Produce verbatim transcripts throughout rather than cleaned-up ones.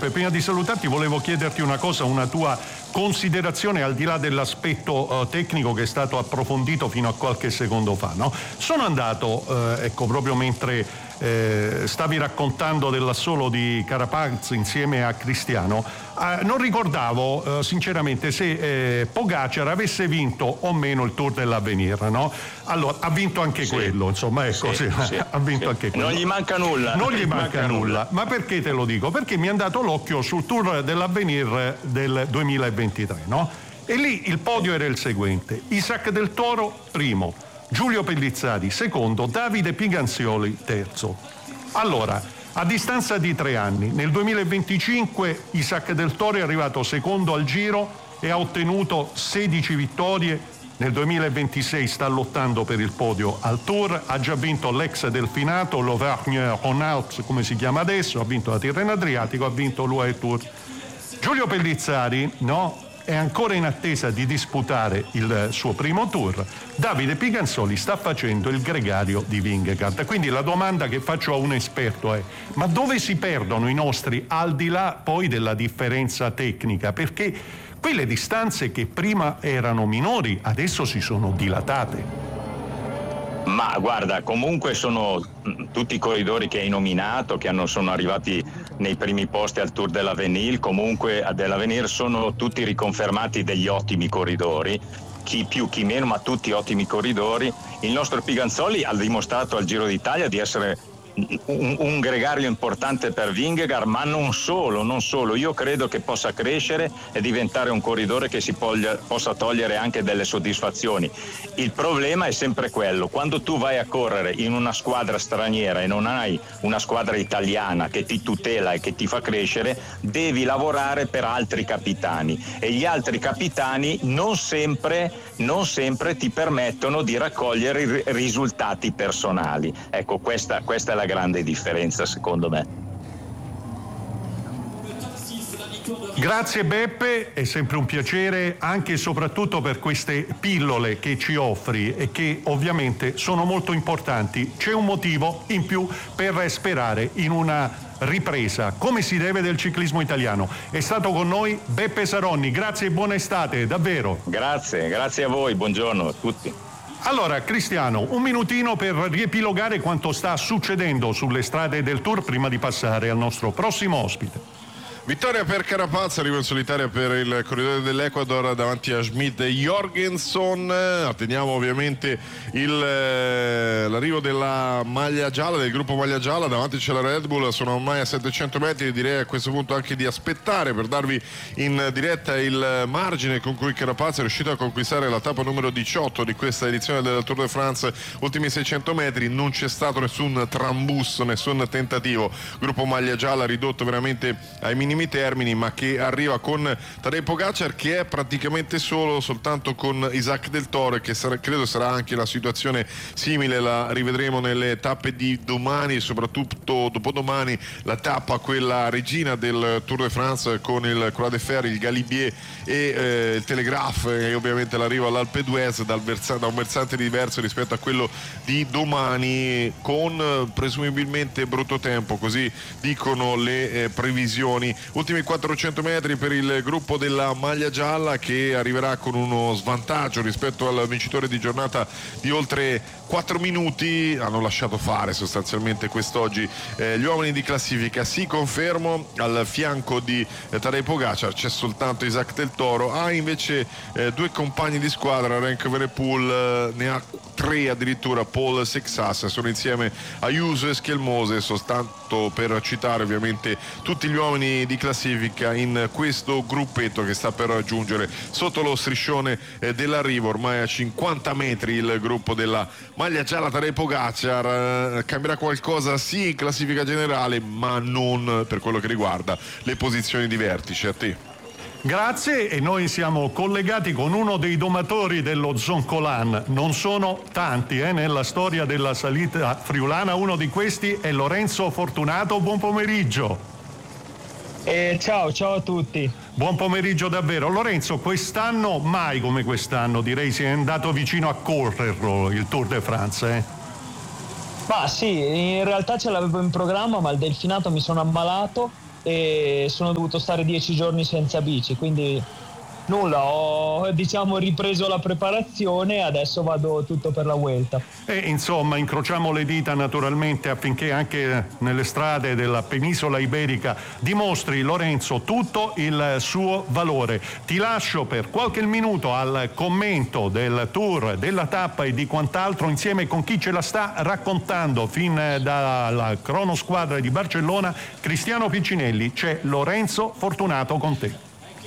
Beppe, prima di salutarti volevo chiederti una cosa, una tua considerazione al di là dell'aspetto uh, tecnico che è stato approfondito fino a qualche secondo fa, no? Sono andato, uh, ecco, proprio mentre eh, stavi raccontando dell'assolo di Carapaz insieme a Cristiano, uh, non ricordavo uh, sinceramente se eh, Pogacar avesse vinto o meno il Tour dell'Avenir, no? Allora, ha vinto anche sì. quello, insomma, ecco, sì, sì, sì, ha vinto sì. anche quello. Non gli manca nulla. Non gli manca, manca nulla. nulla. Ma perché te lo dico? Perché mi è andato l'occhio sul Tour dell'Avenir del duemilaventitré, no? E lì il podio era il seguente: Isaac Del Toro primo, Giulio Pellizzari secondo, Davide Piganzioli terzo. Allora, a distanza di tre anni, nel duemilaventicinque Isaac Del Toro è arrivato secondo al Giro e ha ottenuto sedici vittorie. Nel duemilaventisei sta lottando per il podio al Tour, ha già vinto l'ex Delfinato, l'Auvergne-Rhône-Alpes, come si chiama adesso, ha vinto la Tirreno Adriatico, ha vinto l'U A E Tour. Giulio Pellizzari, no, è ancora in attesa di disputare il suo primo Tour. Davide Piganzoli sta facendo il gregario di Vingegaard. Quindi la domanda che faccio a un esperto è: ma dove si perdono i nostri, al di là poi della differenza tecnica? Perché qui le distanze che prima erano minori adesso si sono dilatate. Ma guarda, comunque sono tutti i corridori che hai nominato, che hanno, sono arrivati nei primi posti al Tour dell'Avenir, comunque dell'Avenir sono tutti riconfermati degli ottimi corridori, chi più chi meno, ma tutti ottimi corridori. Il nostro Piganzoli ha dimostrato al Giro d'Italia di essere Un, un gregario importante per Vingegaard, ma non solo, non solo. Io credo che possa crescere e diventare un corridore che si poglia, possa togliere anche delle soddisfazioni. Il problema è sempre quello: quando tu vai a correre in una squadra straniera e non hai una squadra italiana che ti tutela e che ti fa crescere, devi lavorare per altri capitani, e gli altri capitani non sempre, non sempre ti permettono di raccogliere i risultati personali. Ecco, questa, questa è la grande differenza, secondo me. Grazie Beppe, è sempre un piacere, anche e soprattutto per queste pillole che ci offri e che ovviamente sono molto importanti. C'è un motivo in più per sperare in una ripresa come si deve del ciclismo italiano. È stato con noi Beppe Saronni, grazie e buona estate, davvero. Grazie, grazie a voi, buongiorno a tutti. Allora Cristiano, un minutino per riepilogare quanto sta succedendo sulle strade del Tour prima di passare al nostro prossimo ospite. Vittoria per Carapaz, arrivo in solitaria per il corridore dell'Ecuador davanti a Schmidt e Jorgenson. Attendiamo ovviamente il, l'arrivo della maglia gialla, del gruppo maglia gialla. Davanti c'è la Red Bull, sono ormai a settecento metri, direi a questo punto anche di aspettare per darvi in diretta il margine con cui Carapaz è riuscito a conquistare la tappa numero diciotto di questa edizione del Tour de France. Ultimi seicento metri, non c'è stato nessun trambus, nessun tentativo. Gruppo maglia gialla ridotto veramente ai minimi termini, ma che arriva con Tadej Pogacar che è praticamente solo, soltanto con Isaac Del Toro, e che sarà, credo sarà anche la situazione simile, la rivedremo nelle tappe di domani e soprattutto dopodomani, la tappa quella regina del Tour de France con il Croix de Fer, il Galibier e eh, il Telegraph, e ovviamente l'arrivo all'Alpe d'Huez dal versante, da un versante diverso rispetto a quello di domani, con presumibilmente brutto tempo, così dicono le eh, previsioni. Ultimi quattrocento metri per il gruppo della maglia gialla, che arriverà con uno svantaggio rispetto al vincitore di giornata di oltre quattro minuti. Hanno lasciato fare sostanzialmente quest'oggi eh, gli uomini di classifica. Si confermo, al fianco di eh, Tadej Pogacar c'è soltanto Isaac Del Toro, ha invece eh, due compagni di squadra, Renko Evenepoel eh, ne ha tre addirittura, Paul Sexas, sono insieme Ayuso e Schielmose, soltanto per citare ovviamente tutti gli uomini di classifica in questo gruppetto che sta per raggiungere sotto lo striscione eh, dell'arrivo, ormai a cinquanta metri il gruppo della maglia gialla. Tadej Pogacar eh, cambierà qualcosa sì in classifica generale, ma non per quello che riguarda le posizioni di vertice. A te. Grazie, e noi siamo collegati con uno dei domatori dello Zoncolan. Non sono tanti eh, nella storia della salita friulana, uno di questi è Lorenzo Fortunato. Buon pomeriggio. Eh, ciao, ciao a tutti. Buon pomeriggio davvero. Lorenzo, quest'anno, mai come quest'anno, direi si è andato vicino a correrlo il Tour de France, eh? Ma sì, in realtà ce l'avevo in programma, ma al Delfinato mi sono ammalato e sono dovuto stare dieci giorni senza bici, quindi nulla, ho diciamo ripreso la preparazione e adesso vado tutto per la Vuelta. E insomma incrociamo le dita naturalmente affinché anche nelle strade della penisola iberica dimostri, Lorenzo, tutto il suo valore. Ti lascio per qualche minuto al commento del tour, della tappa e di quant'altro insieme con chi ce la sta raccontando fin dalla cronosquadra di Barcellona, Cristiano Piccinelli. C'è Lorenzo Fortunato con te.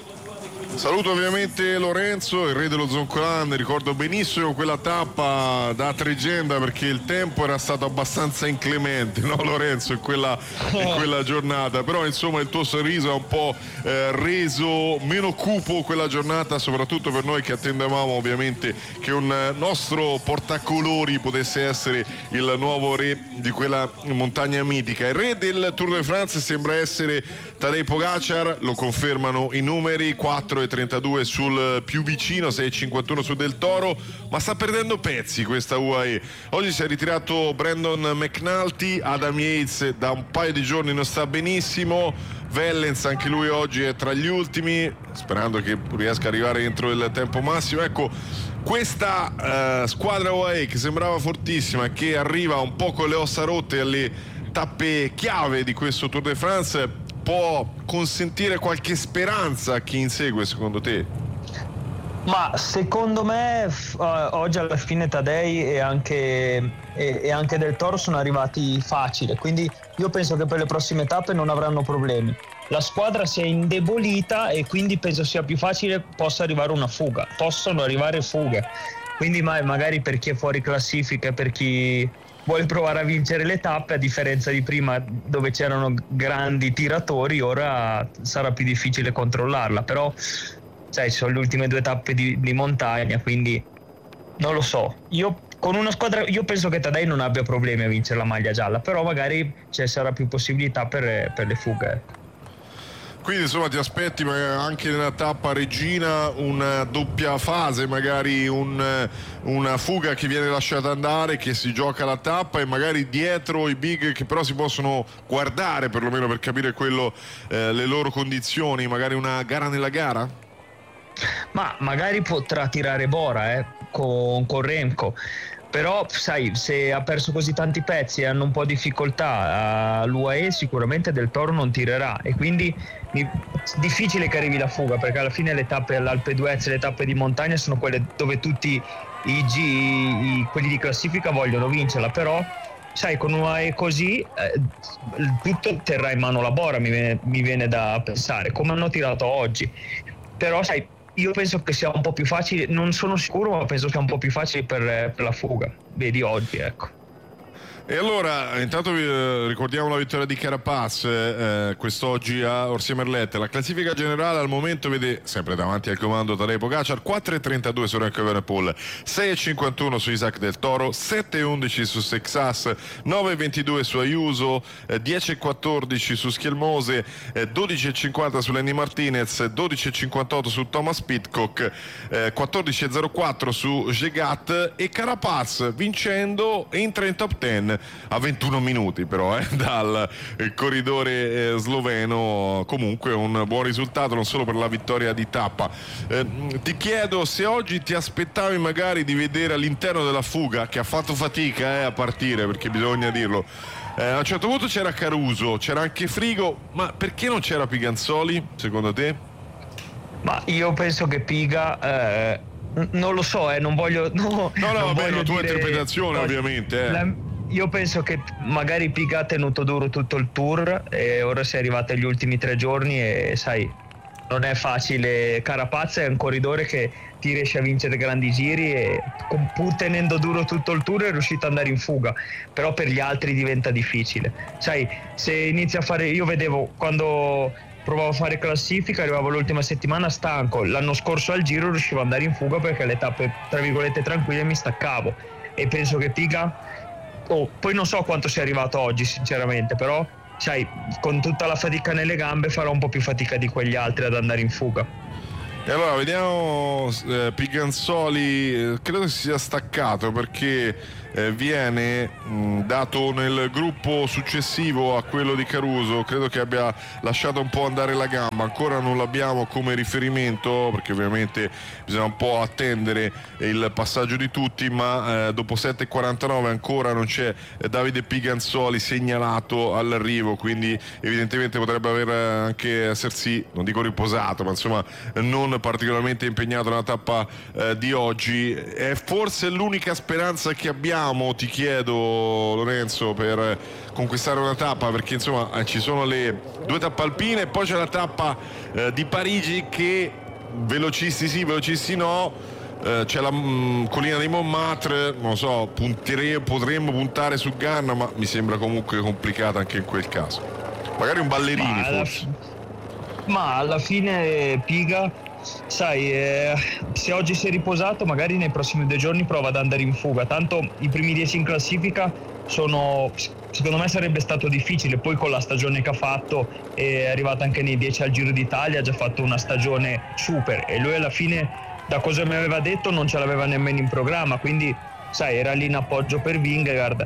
Saluto ovviamente Lorenzo, il re dello Zoncolan. Ricordo benissimo quella tappa da Tregenda perché il tempo era stato abbastanza inclemente, no Lorenzo, in quella, in quella giornata, però insomma il tuo sorriso ha un po' eh, reso meno cupo quella giornata, soprattutto per noi che attendevamo ovviamente che un nostro portacolori potesse essere il nuovo re di quella montagna mitica. Il re del Tour de France sembra essere Tadej Pogacar, lo confermano i numeri, quattro e trentadue sul più vicino, sei e cinquantuno su Del Toro, ma sta perdendo pezzi questa U A E. Oggi si è ritirato Brandon McNulty, Adam Yates da un paio di giorni non sta benissimo, Wellens anche lui oggi è tra gli ultimi, sperando che riesca ad arrivare entro il tempo massimo. Ecco, questa uh, squadra U A E che sembrava fortissima, che arriva un po' con le ossa rotte alle tappe chiave di questo Tour de France, può consentire qualche speranza a chi insegue, secondo te? Ma secondo me f- uh, oggi alla fine Tadej e anche, e, e anche Del Toro sono arrivati facile, quindi io penso che per le prossime tappe non avranno problemi. La squadra si è indebolita e quindi penso sia più facile possa arrivare una fuga, possono arrivare fughe, quindi ma- magari per chi è fuori classifica, per chi vuole provare a vincere le tappe, a differenza di prima dove c'erano grandi tiratori, ora sarà più difficile controllarla, però sai, sono le ultime due tappe di, di montagna, quindi non lo so. Io con una squadra, io penso che Tadej non abbia problemi a vincere la maglia gialla, però magari ci sarà più possibilità per, per le fughe. Quindi insomma ti aspetti anche nella tappa regina una doppia fase, magari un, una fuga che viene lasciata andare, che si gioca la tappa, e magari dietro i big che però si possono guardare perlomeno per capire quello, eh, le loro condizioni, magari una gara nella gara? Ma magari potrà tirare Bora eh, con, con Remco, però sai, se ha perso così tanti pezzi e hanno un po' di difficoltà all'U A E, sicuramente Del Toro non tirerà, e quindi mi, difficile che arrivi la fuga, perché alla fine le tappe all'Alpe d'Huez, le tappe di montagna sono quelle dove tutti i G, i, quelli di classifica vogliono vincerla, però sai, con U A E così eh, tutto terrà in mano la Bora, mi viene, mi viene da pensare, come hanno tirato oggi. Però sai, io penso che sia un po' più facile, non sono sicuro, ma penso sia un po' più facile per, per la fuga, vedi oggi, ecco. E allora, intanto vi eh, ricordiamo la vittoria di Carapaz eh, quest'oggi a Orsia Merlette. La classifica generale al momento vede sempre davanti al comando Tadej Pogacar, quattro e trentadue su Remco Evenepoel, sei e cinquantuno su Isaac Del Toro, sette e undici su Sexas, nove e ventidue su Ayuso, eh, dieci e quattordici su Schielmose, eh, dodici e cinquanta su Lenny Martinez, dodici e cinquantotto su Thomas Pidcock, eh, quattordici e zero quattro su Jegat, e Carapaz vincendo entra in top dieci a ventuno minuti però eh, dal corridore eh, sloveno. Comunque un buon risultato non solo per la vittoria di tappa. Eh, ti chiedo se oggi ti aspettavi magari di vedere all'interno della fuga, che ha fatto fatica eh, a partire, perché bisogna dirlo, eh, a un certo punto c'era Caruso, c'era anche Frigo, ma perché non c'era Piganzoli secondo te? Ma io penso che Piga eh, non lo so, eh, non voglio no, no, no non vabbè, voglio la tua dire, interpretazione no, ovviamente eh. la, io penso che magari Piga ha tenuto duro tutto il tour e ora si è arrivato agli ultimi tre giorni e sai, non è facile. Carapaz è un corridore che ti riesce a vincere grandi giri e pur tenendo duro tutto il tour è riuscito ad andare in fuga, però per gli altri diventa difficile. Sai, se inizia a fare, io vedevo quando provavo a fare classifica, arrivavo l'ultima settimana stanco, l'anno scorso al Giro riuscivo ad andare in fuga perché le tappe tra virgolette tranquille mi staccavo, e penso che Piga oh, poi non so quanto sia arrivato oggi sinceramente, però sai, con tutta la fatica nelle gambe farà un po' più fatica di quegli altri ad andare in fuga. E allora vediamo eh, Piganzoli, eh, credo che si sia staccato perché eh, viene mh, dato nel gruppo successivo a quello di Caruso. Credo che abbia lasciato un po' andare la gamba, ancora non l'abbiamo come riferimento perché ovviamente bisogna un po' attendere il passaggio di tutti, ma eh, dopo sette e quarantanove ancora non c'è Davide Piganzoli segnalato all'arrivo, quindi evidentemente potrebbe aver anche essersi, non dico riposato, ma insomma non particolarmente impegnato nella tappa eh, di oggi. È forse l'unica speranza che abbiamo, ti chiedo Lorenzo, per conquistare una tappa, perché insomma eh, ci sono le due tappe alpine e poi c'è la tappa eh, di Parigi che velocisti sì, velocisti no. Uh, c'è la mh, collina di Montmartre, non so, puntere, potremmo puntare su Ganna, ma mi sembra comunque complicata anche in quel caso. Magari un Ballerini ma alla, forse. Ma alla fine Piga, sai, eh, se oggi si è riposato magari nei prossimi due giorni prova ad andare in fuga, tanto i primi dieci in classifica sono, secondo me sarebbe stato difficile, poi con la stagione che ha fatto è arrivato anche nei dieci al Giro d'Italia, ha già fatto una stagione super e lui alla fine, da cosa mi aveva detto, non ce l'aveva nemmeno in programma, quindi sai, era lì in appoggio per Vingegaard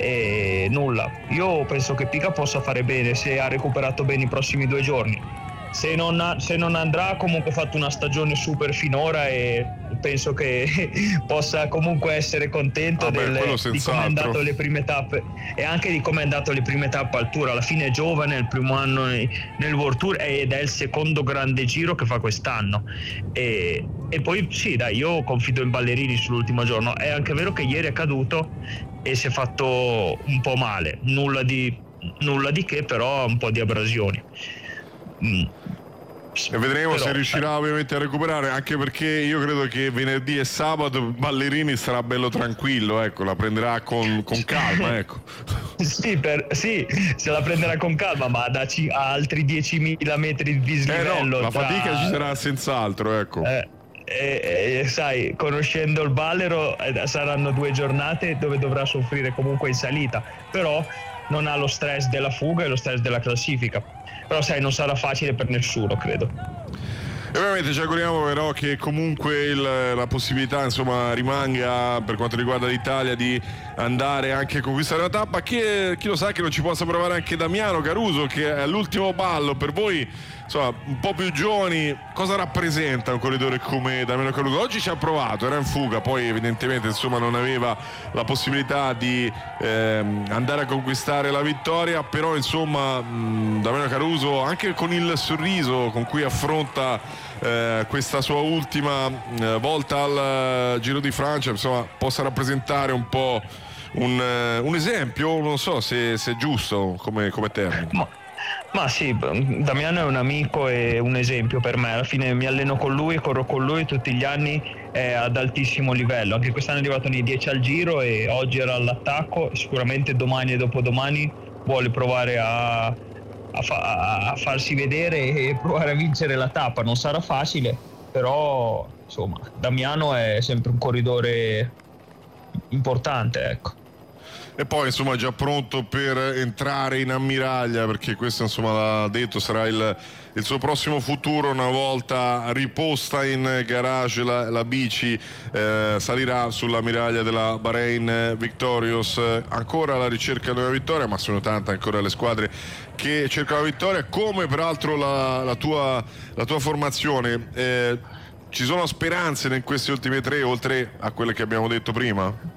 e nulla. Io penso che Piga possa fare bene se ha recuperato bene i prossimi due giorni. Se non, ha, se non andrà, comunque ha fatto una stagione super finora e penso che possa comunque essere contento Vabbè, del, di come è andato le prime tappe e anche di come è andato le prime tappe al Tour. Alla fine è giovane, è il primo anno nel World Tour ed è il secondo grande giro che fa quest'anno e, e poi sì dai, io confido in Ballerini sull'ultimo giorno. È anche vero che ieri è caduto e si è fatto un po' male, nulla di, nulla di che, però un po' di abrasioni. Mm. E vedremo Però, se riuscirà eh. ovviamente a recuperare, anche perché io credo che venerdì e sabato Ballerini sarà bello tranquillo, ecco, la prenderà con, con calma, ecco. Sì, per, sì, se la prenderà con calma, ma da ci, a altri diecimila metri di dislivello. Eh no, la tra, fatica ci sarà senz'altro, ecco. Eh, eh, eh, sai, conoscendo il Ballero eh, saranno due giornate dove dovrà soffrire comunque in salita, però non ha lo stress della fuga e lo stress della classifica. Però sai, non sarà facile per nessuno, credo. E ovviamente ci auguriamo però che comunque il, la possibilità insomma rimanga per quanto riguarda l'Italia di andare anche a conquistare la tappa, che chi lo sa che non ci possa provare anche Damiano Caruso, che è all'ultimo ballo. Per voi insomma un po' più giovani, cosa rappresenta un corridore come Damiano Caruso? Oggi ci ha provato, era in fuga, poi evidentemente insomma non aveva la possibilità di ehm, andare a conquistare la vittoria, però insomma mh, Damiano Caruso anche con il sorriso con cui affronta Eh, questa sua ultima eh, volta al uh, Giro di Francia, insomma, possa rappresentare un po' un, uh, un esempio, non so se, se è giusto come, come termine. Ma, ma sì, Damiano è un amico e un esempio per me. Alla fine mi alleno con lui, corro con lui tutti gli anni, è ad altissimo livello. Anche quest'anno è arrivato nei dieci al Giro e oggi era all'attacco. Sicuramente domani e dopodomani vuole provare a A, fa- a farsi vedere e provare a vincere la tappa. Non sarà facile, però insomma Damiano è sempre un corridore importante, ecco. E poi insomma già pronto per entrare in ammiraglia, perché questo insomma l'ha detto, sarà il, il suo prossimo futuro. Una volta riposta in garage la, la bici, eh, salirà sull'ammiraglia della Bahrain Victorious, ancora alla ricerca di una vittoria, ma sono tante ancora le squadre che cercano la vittoria, come peraltro la, la, tua, la tua formazione. Eh, ci sono speranze in queste ultime tre, oltre a quelle che abbiamo detto prima?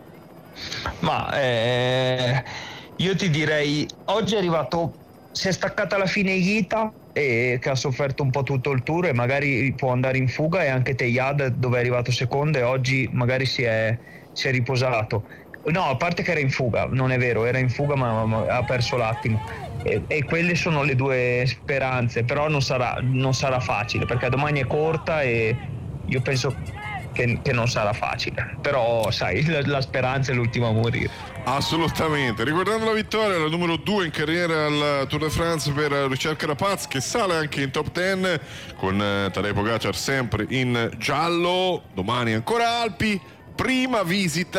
Ma eh, io ti direi, oggi è arrivato, si è staccata alla fine Ghita e che ha sofferto un po' tutto il Tour e magari può andare in fuga, e anche Tejad dove è arrivato secondo e oggi magari si è, si è riposato. No, a parte che era in fuga, non è vero, era in fuga ma, ma ha perso l'attimo e, e quelle sono le due speranze, però non sarà, non sarà facile perché domani è corta e io penso Che, che non sarà facile, però sai, la, la speranza è l'ultima a morire. Assolutamente. Ricordando la vittoria, la numero due in carriera al Tour de France per Richard Carapaz, che sale anche in top dieci con eh, Tadej Pogacar sempre in giallo. Domani ancora Alpi, prima visita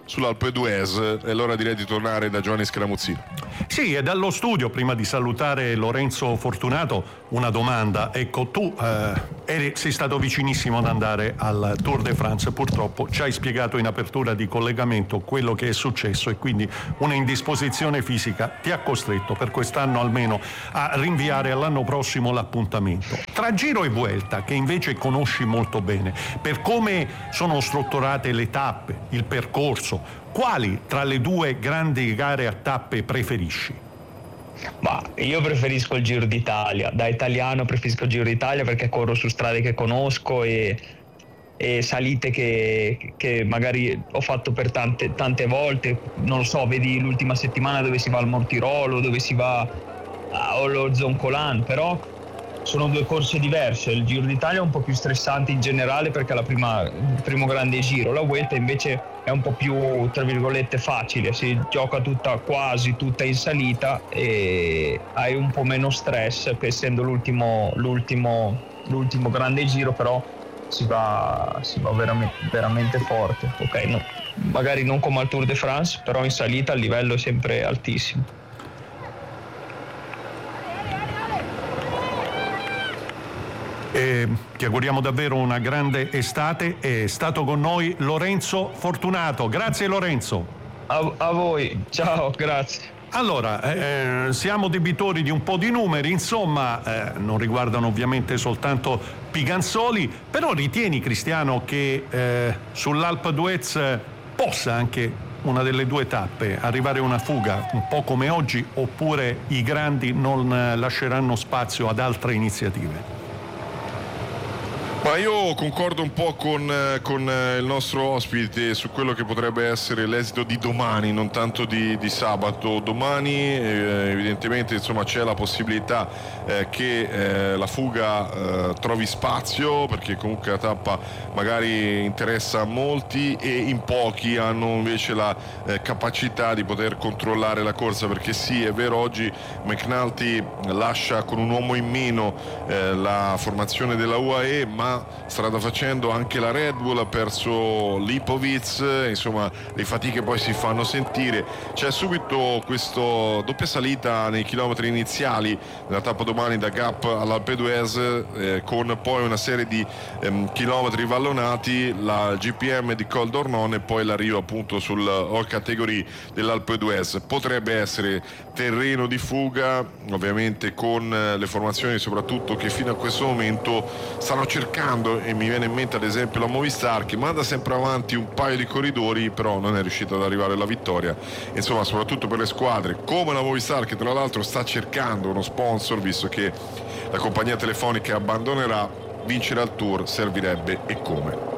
sull'Alpe d'Huez. E allora direi di tornare da Giovanni Scaramuzzino. Sì, e dallo studio, prima di salutare Lorenzo Fortunato, una domanda. Ecco, tu eh, eri, sei stato vicinissimo ad andare al Tour de France, purtroppo ci hai spiegato in apertura di collegamento quello che è successo e quindi una indisposizione fisica ti ha costretto per quest'anno almeno a rinviare all'anno prossimo l'appuntamento. Tra Giro e Vuelta, che invece conosci molto bene, per come sono strutturate le tappe, il percorso, quali tra le due grandi gare a tappe preferisci? Ma io preferisco il Giro d'Italia, da italiano preferisco il Giro d'Italia perché corro su strade che conosco e, e salite che, che magari ho fatto per tante, tante volte, non lo so, vedi l'ultima settimana dove si va al Mortirolo, dove si va allo Zoncolan, però sono due corse diverse. Il Giro d'Italia è un po' più stressante in generale perché è la prima, il primo grande giro, la Vuelta invece è un po' più, tra virgolette, facile, si gioca tutta, quasi tutta in salita e hai un po' meno stress, che essendo l'ultimo, l'ultimo, l'ultimo grande giro, però si va, si va veramente, veramente forte. Ok, no, magari non come al Tour de France, però in salita il livello è sempre altissimo. E ti auguriamo davvero una grande estate. È stato con noi Lorenzo Fortunato. Grazie Lorenzo. A, a voi, ciao, grazie. Allora, eh, siamo debitori di un po' di numeri, insomma, eh, non riguardano ovviamente soltanto Piganzoli, però ritieni, Cristiano, che eh, sull'Alpe d'Huez possa anche una delle due tappe arrivare una fuga, un po' come oggi, oppure i grandi non lasceranno spazio ad altre iniziative? Ma io concordo un po' con, con il nostro ospite su quello che potrebbe essere l'esito di domani, non tanto di, di sabato. Domani eh, evidentemente insomma, c'è la possibilità eh, che eh, la fuga eh, trovi spazio, perché comunque la tappa magari interessa a molti e in pochi hanno invece la eh, capacità di poter controllare la corsa, perché sì, è vero, oggi McNulty lascia con un uomo in meno eh, la formazione della U A E, ma strada facendo anche la Red Bull, ha perso Lipovic, insomma le fatiche poi si fanno sentire. C'è subito questa doppia salita nei chilometri iniziali della tappa domani da Gap all'Alpe d'Huez, eh, con poi una serie di ehm, chilometri vallonati, la G P M di Col d'Ornon e poi l'arrivo appunto sul All Category dell'Alpe d'Huez. Potrebbe essere terreno di fuga, ovviamente con le formazioni soprattutto che fino a questo momento stanno cercando, e mi viene in mente ad esempio la Movistar che manda sempre avanti un paio di corridori, però non è riuscita ad arrivare alla vittoria. Insomma, soprattutto per le squadre come la Movistar, che tra l'altro sta cercando uno sponsor, visto che la compagnia telefonica abbandonerà, vincere al Tour servirebbe e come.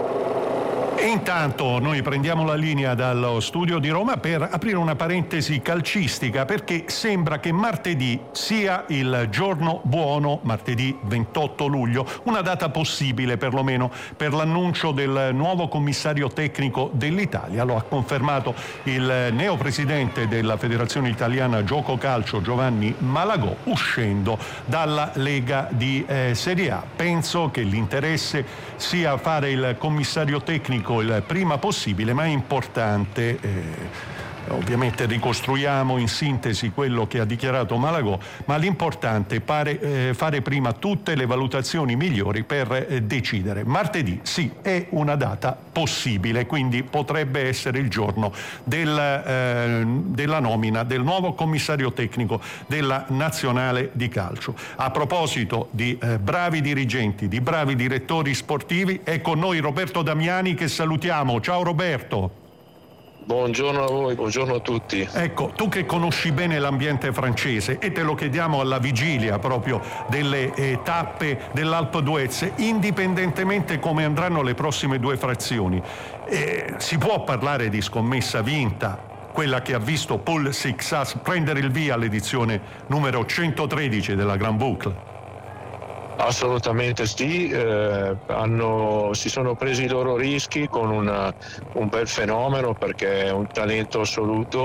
E intanto noi prendiamo la linea dallo studio di Roma per aprire una parentesi calcistica, perché sembra che martedì sia il giorno buono, martedì ventotto luglio, una data possibile perlomeno per l'annuncio del nuovo commissario tecnico dell'Italia. Lo ha confermato il neopresidente della Federazione Italiana Gioco Calcio Giovanni Malagò, uscendo dalla Lega di eh, Serie A. Penso che l'interesse sia fare il commissario tecnico il prima possibile, ma è importante, eh, ovviamente ricostruiamo in sintesi quello che ha dichiarato Malagò, ma l'importante è pare, eh, fare prima tutte le valutazioni migliori per eh, decidere. Martedì sì, è una data possibile, quindi potrebbe essere il giorno del, eh, della nomina del nuovo commissario tecnico della Nazionale di Calcio. A proposito di eh, bravi dirigenti, di bravi direttori sportivi, è con noi Roberto Damiani, che salutiamo. Ciao Roberto. Buongiorno a voi, buongiorno a tutti. Ecco, tu che conosci bene l'ambiente francese, e te lo chiediamo alla vigilia proprio delle eh, tappe dell'Alpe d'Huez, indipendentemente come andranno le prossime due frazioni, eh, si può parlare di scommessa vinta, quella che ha visto Paul Sixas prendere il via all'edizione numero centotredici della Grand Boucle? Assolutamente sì, eh, hanno, si sono presi i loro rischi con una, un bel fenomeno, perché è un talento assoluto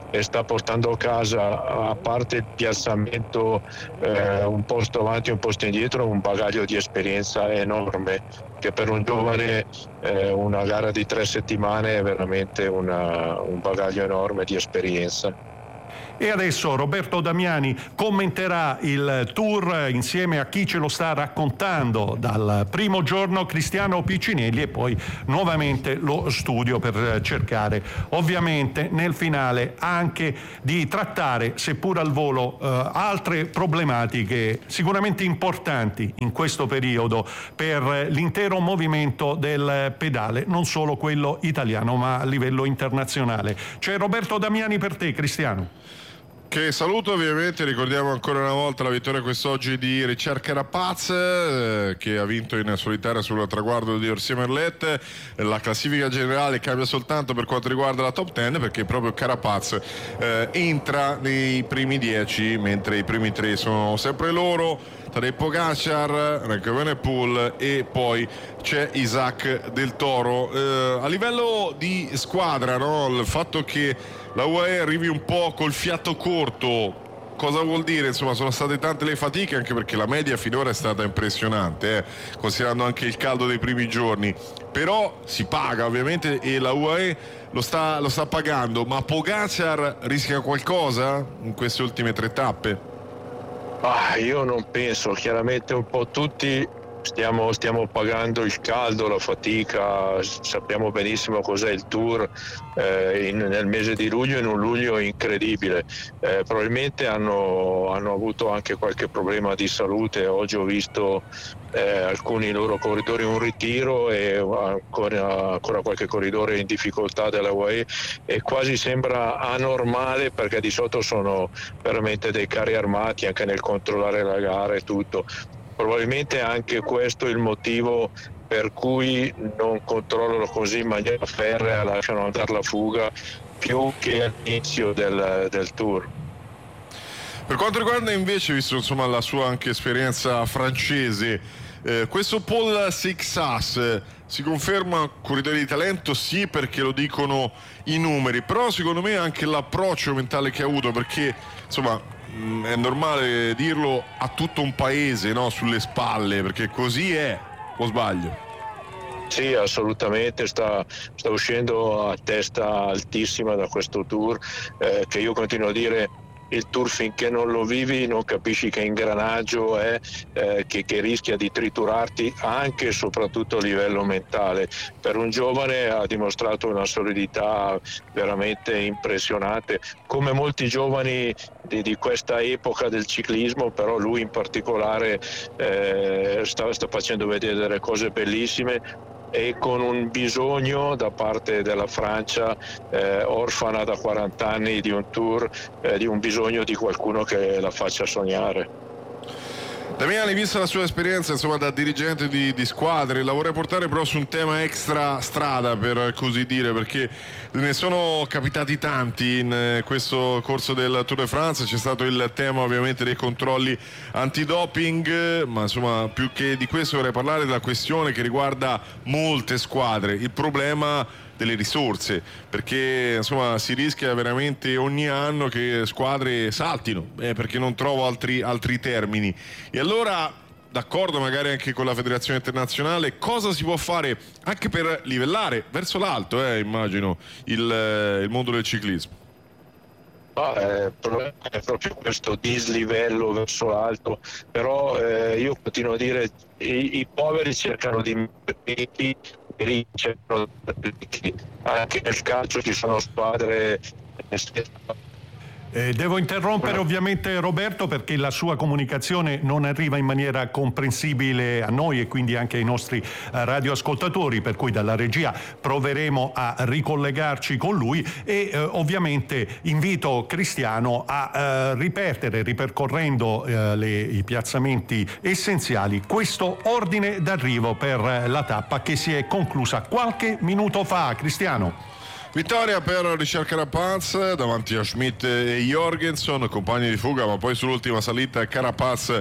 e sta portando a casa, a parte il piazzamento eh, un posto avanti e un posto indietro, un bagaglio di esperienza enorme, che per un giovane eh, una gara di tre settimane è veramente una, un bagaglio enorme di esperienza. E adesso Roberto Damiani commenterà il tour insieme a chi ce lo sta raccontando dal primo giorno, Cristiano Piccinelli, e poi nuovamente lo studio per cercare ovviamente nel finale anche di trattare, seppur al volo, eh, altre problematiche sicuramente importanti in questo periodo per l'intero movimento del pedale, non solo quello italiano ma a livello internazionale. C'è Roberto Damiani per te, Cristiano. Che saluto, ovviamente ricordiamo ancora una volta la vittoria quest'oggi di Richard Carapaz, eh, che ha vinto in solitaria sul traguardo di Orsier Merlet. La classifica generale cambia soltanto per quanto riguarda la top dieci, perché proprio Carapaz eh, entra nei primi dieci, mentre i primi tre sono sempre loro: Tadej Pogacar, Remco Evenepoel e poi c'è Isaac Del Toro. Eh, a livello di squadra, no? Il fatto che la U A E arrivi un po' col fiato corto, cosa vuol dire? Insomma, sono state tante le fatiche, anche perché la media finora è stata impressionante, eh, considerando anche il caldo dei primi giorni. Però si paga ovviamente e la U A E lo sta, lo sta pagando. Ma Pogacar rischia qualcosa in queste ultime tre tappe? Ah, io non penso, chiaramente un po' tutti stiamo, stiamo pagando il caldo, la fatica, sappiamo benissimo cos'è il Tour eh, in, nel mese di luglio, in un luglio incredibile. Eh, probabilmente hanno, hanno avuto anche qualche problema di salute. Oggi ho visto eh, alcuni loro corridori in un ritiro e ancora, ancora qualche corridore in difficoltà della U A E, e quasi sembra anormale, perché di sotto sono veramente dei carri armati anche nel controllare la gara e tutto. Probabilmente anche questo è il motivo per cui non controllano così in maniera ferrea, lasciano andare la fuga più che all'inizio del, del Tour. Per quanto riguarda invece, visto insomma la sua anche esperienza francese, eh, questo Paul Sixas eh, si conferma corridore di talento? Sì, perché lo dicono i numeri, però secondo me anche l'approccio mentale che ha avuto, perché insomma è normale dirlo, a tutto un paese, no, sulle spalle, perché così è, o sbaglio? Sì, assolutamente, sta, sta uscendo a testa altissima da questo Tour, eh, che io continuo a dire, il Tour finché non lo vivi non capisci che ingranaggio è, eh, che, che rischia di triturarti anche e soprattutto a livello mentale. Per un giovane ha dimostrato una solidità veramente impressionante, come molti giovani di, di questa epoca del ciclismo, però lui in particolare eh, sta, sta facendo vedere delle cose bellissime, e con un bisogno da parte della Francia, eh, orfana da quaranta anni di un Tour, eh, di un bisogno di qualcuno che la faccia sognare. Damiani, vista la sua esperienza insomma da dirigente di, di squadre, la vorrei portare però su un tema extra strada, per così dire, perché ne sono capitati tanti in eh, questo corso del Tour de France. C'è stato il tema ovviamente dei controlli antidoping, ma insomma più che di questo vorrei parlare della questione che riguarda molte squadre, il problema delle risorse, perché insomma si rischia veramente ogni anno che squadre saltino, eh, perché non trovo altri, altri termini. E allora, d'accordo magari anche con la federazione internazionale, cosa si può fare anche per livellare verso l'alto, eh, immagino, il, eh, il mondo del ciclismo? Ah, eh, è proprio questo dislivello verso l'alto, però eh, io continuo a dire i, i poveri cercano di metterli, i ricchi cercano di, anche nel calcio ci sono squadre Eh, devo interrompere ovviamente Roberto, perché la sua comunicazione non arriva in maniera comprensibile a noi e quindi anche ai nostri eh, radioascoltatori, per cui dalla regia proveremo a ricollegarci con lui e eh, ovviamente invito Cristiano a eh, ripetere, ripercorrendo eh, le, i piazzamenti essenziali, questo ordine d'arrivo per eh, la tappa che si è conclusa qualche minuto fa. Cristiano. Vittoria per Richard Carapaz davanti a Schmidt e Jorgenson, compagni di fuga, ma poi sull'ultima salita Carapaz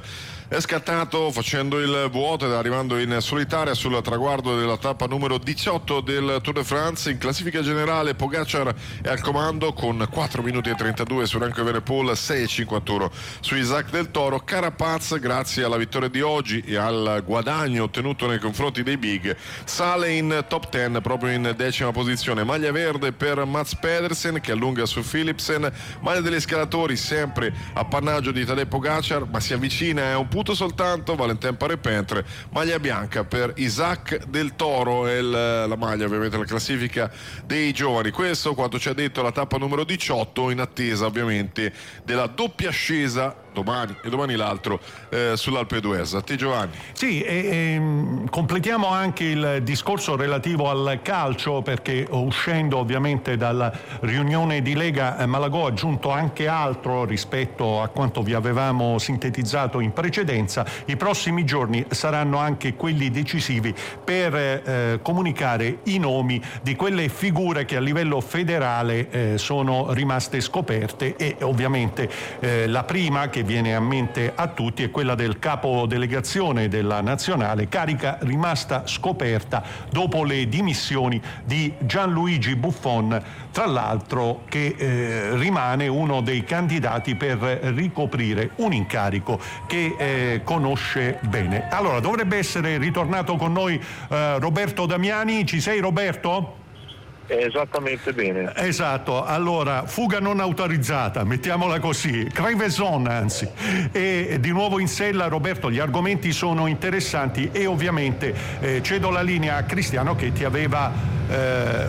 è scattato facendo il vuoto ed arrivando in solitaria sul traguardo della tappa numero diciotto del Tour de France. In classifica generale Pogacar è al comando con quattro minuti e trentadue su Remco Evenepoel, sei e cinquantuno su Isaac Del Toro. Carapaz, grazie alla vittoria di oggi e al guadagno ottenuto nei confronti dei big, sale in top dieci, proprio in decima posizione. Maglia verde per Mats Pedersen che allunga su Philipsen, maglia degli scalatori sempre appannaggio di Tadej Pogacar, ma si avvicina, è un punto soltanto, Valentin Paré-Pentre. Maglia bianca per Isaac Del Toro, è la, la maglia ovviamente la classifica dei giovani. Questo quanto ci ha detto la tappa numero diciotto, in attesa ovviamente della doppia ascesa domani e domani l'altro eh, sull'Alpe d'Huez. A te Giovanni. Sì, e, e, completiamo anche il discorso relativo al calcio, perché uscendo ovviamente dalla riunione di Lega eh, Malagò ha aggiunto anche altro rispetto a quanto vi avevamo sintetizzato in precedenza. I prossimi giorni saranno anche quelli decisivi per eh, comunicare i nomi di quelle figure che a livello federale eh, sono rimaste scoperte, e ovviamente eh, la prima che viene a mente a tutti è quella del capo delegazione della nazionale, carica rimasta scoperta dopo le dimissioni di Gianluigi Buffon, tra l'altro che eh, rimane uno dei candidati per ricoprire un incarico che eh, conosce bene. Allora, dovrebbe essere ritornato con noi eh, Roberto Damiani. Ci sei, Roberto? Esattamente bene. Esatto, allora fuga non autorizzata, mettiamola così, Crevaison anzi, e di nuovo in sella. Roberto, gli argomenti sono interessanti e ovviamente eh, cedo la linea a Cristiano che ti aveva eh,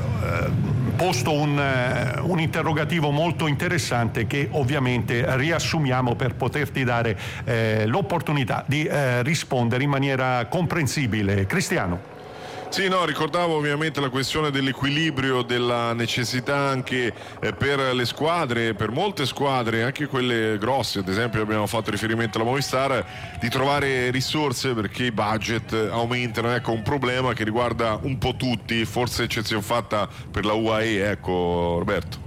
posto un, uh, un interrogativo molto interessante che ovviamente riassumiamo per poterti dare eh, l'opportunità di eh, rispondere in maniera comprensibile. Cristiano. Sì, no, ricordavo ovviamente la questione dell'equilibrio, della necessità anche eh, per le squadre, per molte squadre, anche quelle grosse, ad esempio abbiamo fatto riferimento alla Movistar, di trovare risorse perché i budget aumentano. Ecco, un problema che riguarda un po' tutti, forse eccezione fatta per la U A E, ecco Roberto.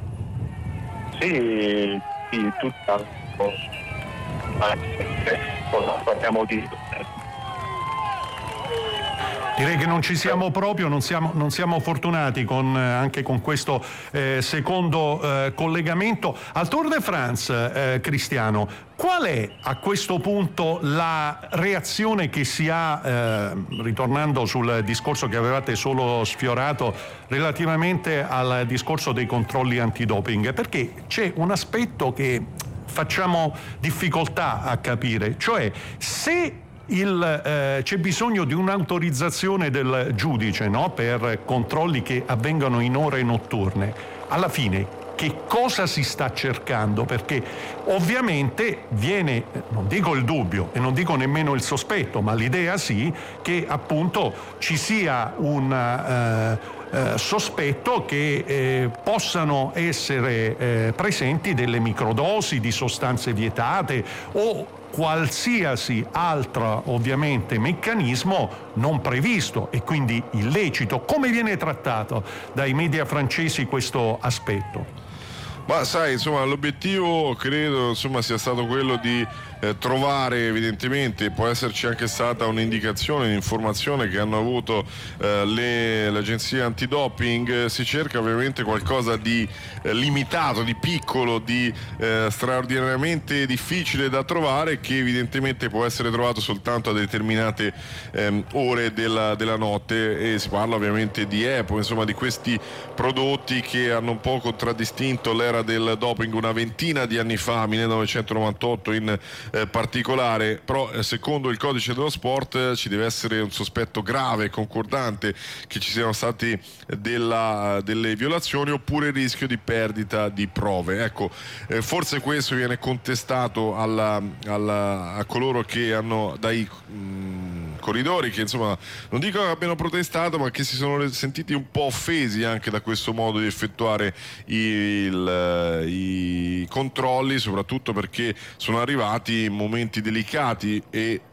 Sì, sì, tutta. Parliamo di... Direi che non ci siamo proprio, non siamo, non siamo fortunati con, anche con questo eh, secondo eh, collegamento. Al Tour de France, eh, Cristiano, qual è a questo punto la reazione che si ha, eh, ritornando sul discorso che avevate solo sfiorato relativamente al discorso dei controlli antidoping? Perché c'è un aspetto che facciamo difficoltà a capire, cioè se Il, eh, c'è bisogno di un'autorizzazione del giudice, no? Per controlli che avvengono in ore notturne. Alla fine che cosa si sta cercando? Perché ovviamente viene, non dico il dubbio e non dico nemmeno il sospetto, ma l'idea sì, che appunto ci sia un eh, eh, sospetto che eh, possano essere eh, presenti delle microdosi di sostanze vietate o qualsiasi altro ovviamente meccanismo non previsto e quindi illecito. Come viene trattato dai media francesi questo aspetto? Ma sai, insomma, l'obiettivo credo insomma sia stato quello di eh, trovare, evidentemente può esserci anche stata un'indicazione, un'informazione che hanno avuto eh, le, le agenzie antidoping. Si cerca ovviamente qualcosa di eh, limitato, di piccolo, di eh, straordinariamente difficile da trovare, che evidentemente può essere trovato soltanto a determinate ehm, ore della, della notte, e si parla ovviamente di EPO, insomma di questi prodotti che hanno un po' contraddistinto l'era del doping una ventina di anni fa, millenovecentonovantotto in eh, particolare. Però eh, secondo il codice dello sport eh, ci deve essere un sospetto grave e concordante che ci siano stati della, delle violazioni oppure il rischio di perdita di prove. Ecco, eh, forse questo viene contestato alla, alla, a coloro che hanno dai mh, corridori che insomma non dico che abbiano protestato, ma che si sono sentiti un po' offesi anche da questo modo di effettuare il i controlli, soprattutto perché sono arrivati in momenti delicati e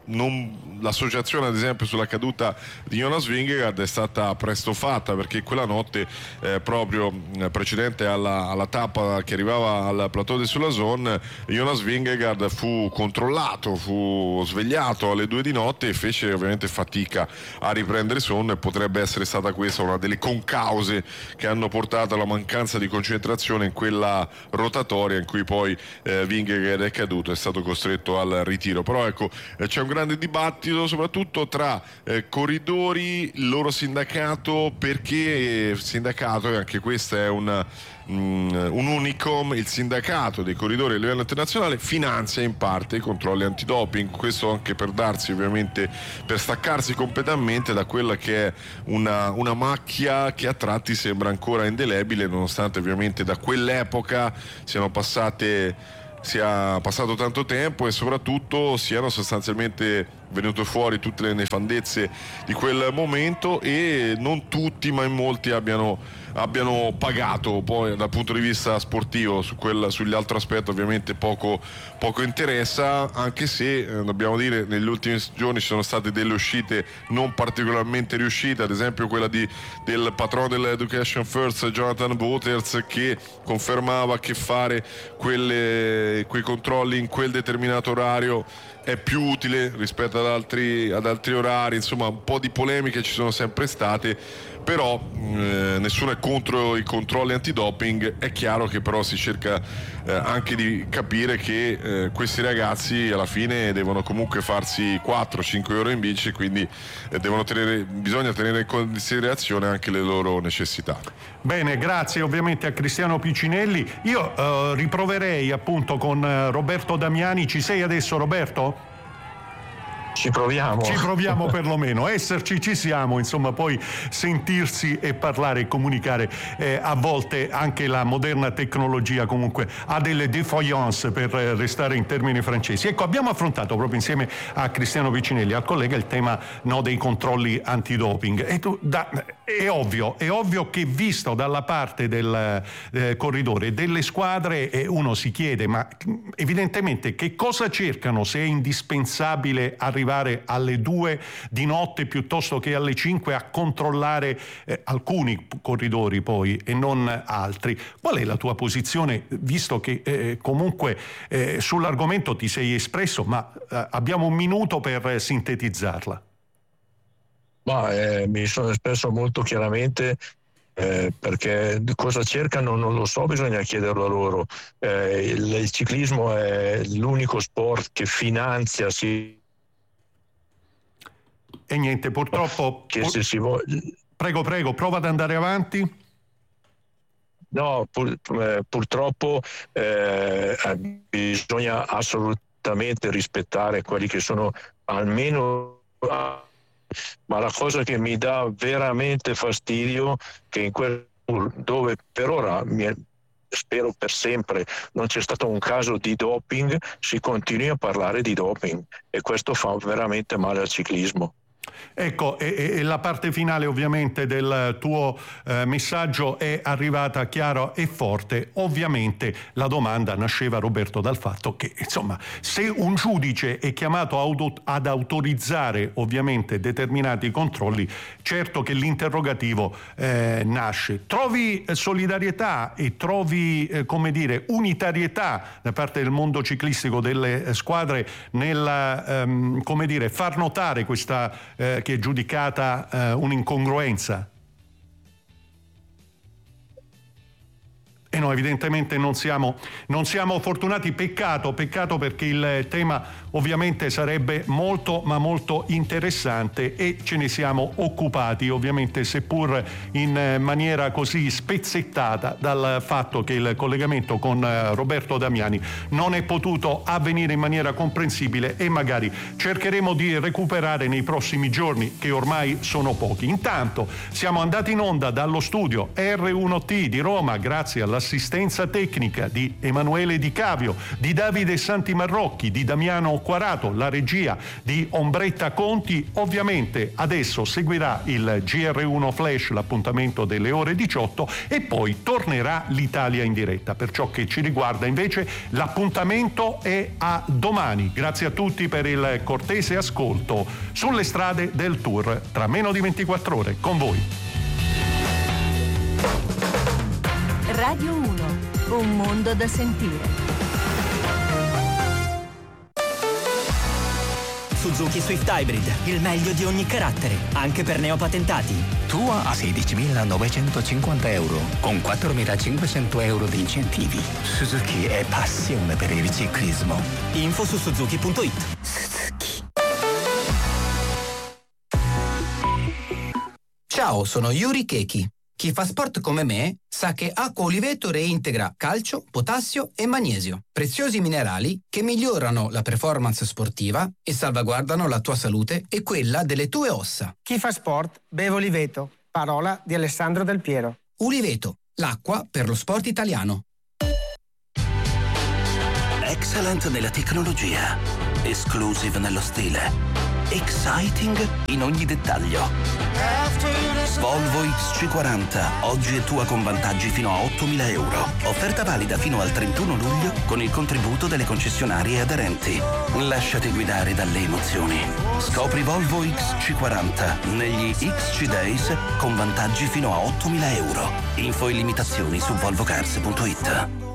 non l'associazione ad esempio sulla caduta di Jonas Vingegaard è stata presto fatta, perché quella notte eh, proprio precedente alla, alla tappa che arrivava al plateau de Soulason, Jonas Vingegaard fu controllato, fu svegliato alle due di notte e fece ovviamente fatica a riprendere sonno, e potrebbe essere stata questa una delle concause che hanno portato alla mancanza di concentrazione in quella rotatoria in cui poi eh, Vingegaard è caduto, è stato costretto al ritiro. Però ecco, eh, c'è un grande dibattito soprattutto tra eh, corridori, il loro sindacato, perché il sindacato, e anche questo è una, mm, un unicum, il sindacato dei corridori a livello internazionale finanzia in parte i controlli antidoping, questo anche per darsi ovviamente, per staccarsi completamente da quella che è una, una macchia che a tratti sembra ancora indelebile, nonostante ovviamente da quell'epoca siano passate sia passato tanto tempo e soprattutto siano sostanzialmente venute fuori tutte le nefandezze di quel momento, e non tutti ma in molti abbiano, abbiano pagato poi dal punto di vista sportivo. Su quel, sugli altri aspetti ovviamente poco, poco interessa, anche se eh, dobbiamo dire negli ultimi giorni ci sono state delle uscite non particolarmente riuscite, ad esempio quella di, del patrono dell'Education First Jonathan Wouters, che confermava che fare quelle, quei controlli in quel determinato orario è più utile rispetto ad altri, ad altri orari. Insomma, un po' di polemiche ci sono sempre state, però eh, nessuno è contro i controlli antidoping. È chiaro che però si cerca eh, anche di capire che eh, questi ragazzi alla fine devono comunque farsi quattro cinque ore in bici, quindi eh, devono tenere, bisogna tenere in considerazione anche le loro necessità. Bene, grazie ovviamente a Cristiano Piccinelli. Io eh, riproverei appunto con eh, Roberto Damiani. Ci sei adesso, Roberto? Ci proviamo. Ci proviamo perlomeno, esserci ci siamo, insomma, poi sentirsi e parlare e comunicare. Eh, a volte anche la moderna tecnologia comunque ha delle défaillance, per restare in termini francesi. Ecco, abbiamo affrontato proprio insieme a Cristiano Piccinelli, al collega, il tema no, dei controlli antidoping. E tu, da, è ovvio, è ovvio che visto dalla parte del eh, corridore delle squadre, eh, uno si chiede, ma evidentemente che cosa cercano, se è indispensabile arrivare alle due di notte piuttosto che alle cinque a controllare eh, alcuni corridori poi e non altri. Qual è la tua posizione, visto che eh, comunque eh, sull'argomento ti sei espresso, ma eh, abbiamo un minuto per sintetizzarla? Ma eh, mi sono espresso molto chiaramente, eh, perché cosa cercano non lo so, bisogna chiederlo a loro. Eh, il, il ciclismo è l'unico sport che finanzia si E niente, purtroppo... Che se si voglia... Prego, prego, prova ad andare avanti. No, pur, eh, purtroppo eh, bisogna assolutamente rispettare quelli che sono almeno... Ma la cosa che mi dà veramente fastidio è che in quel dove per ora mi è, spero per sempre non c'è stato un caso di doping, si continui a parlare di doping, e questo fa veramente male al ciclismo. Ecco, e, e la parte finale ovviamente del tuo eh, messaggio è arrivata chiara e forte. Ovviamente la domanda nasceva, Roberto, dal fatto che, insomma, se un giudice è chiamato auto- ad autorizzare ovviamente determinati controlli, certo che l'interrogativo eh, nasce. Trovi solidarietà e trovi, eh, come dire, unitarietà da parte del mondo ciclistico, delle squadre, nel, ehm, come dire, far notare questa eh, che è giudicata eh, un'incongruenza? E no, evidentemente non siamo, non siamo fortunati. Peccato, peccato, perché il tema ovviamente sarebbe molto ma molto interessante e ce ne siamo occupati, ovviamente seppur in maniera così spezzettata dal fatto che il collegamento con Roberto Damiani non è potuto avvenire in maniera comprensibile, e magari cercheremo di recuperare nei prossimi giorni, che ormai sono pochi. Intanto siamo andati in onda dallo studio erre uno T di Roma, grazie alla l'assistenza tecnica di Emanuele Di Cavio, di Davide Santimarrocchi, di Damiano Quarato, la regia di Ombretta Conti. Ovviamente adesso seguirà il G R uno Flash, l'appuntamento delle ore diciotto, e poi tornerà l'Italia in diretta. Per ciò che ci riguarda invece l'appuntamento è a domani. Grazie a tutti per il cortese ascolto sulle strade del Tour, tra meno di ventiquattro ore con voi. Radio uno, un mondo da sentire. Suzuki Swift Hybrid, il meglio di ogni carattere, anche per neopatentati. Tua a sedicimilanovecentocinquanta euro, con quattromilacinquecento euro di incentivi. Suzuki è passione per il ciclismo. Info su suzuki punto it. Suzuki. Ciao, sono Yuri Keki. Chi fa sport come me sa che Acqua Oliveto reintegra calcio, potassio e magnesio, preziosi minerali che migliorano la performance sportiva e salvaguardano la tua salute e quella delle tue ossa. Chi fa sport beve Oliveto, parola di Alessandro Del Piero. Oliveto, l'acqua per lo sport italiano. Excellent nella tecnologia, exclusive nello stile, exciting in ogni dettaglio. Volvo X C quaranta, oggi è tua con vantaggi fino a ottomila euro. Offerta valida fino al trentuno luglio con il contributo delle concessionarie aderenti. Lasciati guidare dalle emozioni. Scopri Volvo X C quaranta negli X C Days con vantaggi fino a ottomila euro. Info e limitazioni su volvocars punto it.